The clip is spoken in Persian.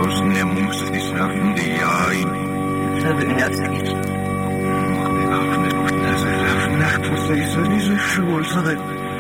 האוזני מוסי ספני יין. זה להפנך פוסי סני זה שול סרק.